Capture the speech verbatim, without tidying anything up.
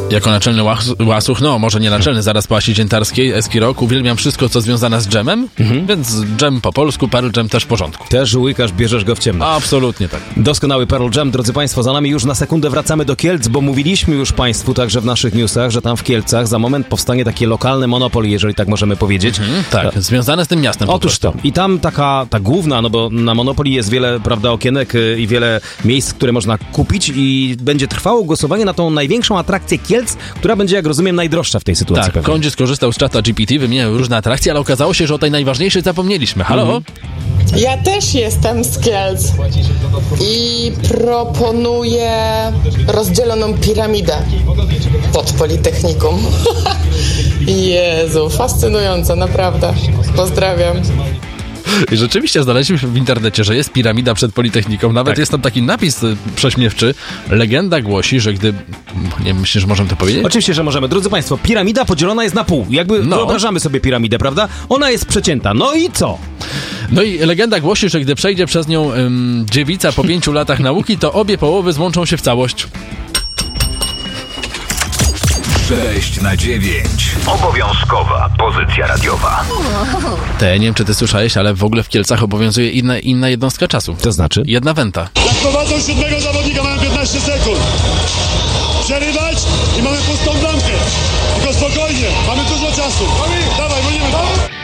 Jako naczelny łas- łasuch, no może nie naczelny, zaraz po Asi Dziętarskiej, Eskirok, uwielbiam wszystko, co związane z dżemem, mhm. więc dżem po polsku, Pearl Jam też w porządku. Też łykasz, bierzesz go w ciemno. Absolutnie tak. Doskonały Pearl Jam, drodzy Państwo, za nami już na sekundę wracamy do Kielc, bo mówiliśmy już Państwu także w naszych newsach, że tam w Kielcach za moment powstanie takie lokalne Monopoly, jeżeli tak możemy powiedzieć. Mhm, tak, Ta... związane z tym miastem. Otóż to. I tam taka, ta główna, no bo na Monopoly jest wiele, prawda, okienek i wiele miejsc, które można kupić i będzie trwało głosowanie na tą największą atrakcję Kielc, która będzie, jak rozumiem, najdroższa w tej sytuacji. Tak, Kądzie skorzystał z czata G P T, wymieniał różne atrakcje, ale okazało się, że o tej najważniejszej zapomnieliśmy. Halo? Mhm. Ja też jestem z Kielc i proponuję rozdzieloną piramidę pod Politechnikum. Jezu, fascynujące, naprawdę. Pozdrawiam. I rzeczywiście znaleźliśmy w internecie, że jest piramida przed Politechniką. Nawet tak. Jest tam taki napis prześmiewczy. Legenda głosi, że gdy... Nie myślisz, że możemy to powiedzieć? Oczywiście, że możemy. Drodzy Państwo, piramida podzielona jest na pół. Jakby no. Wyobrażamy sobie piramidę, prawda? Ona jest przecięta. No i co? No i legenda głosi, że gdy przejdzie przez nią ym, dziewica po pięciu latach nauki, to obie połowy złączą się w całość. sześć na dziewięć. Obowiązkowa pozycja radiowa. Te, nie wiem, czy ty słyszałeś, ale w ogóle w Kielcach obowiązuje inna, inna jednostka czasu. To znaczy? Jedna wenta. Jak prowadzą siódmego zawodnika, mają piętnaście sekund. Przerywać i mamy pustą bramkę. Tylko spokojnie, mamy dużo czasu. Dawaj, mówimy.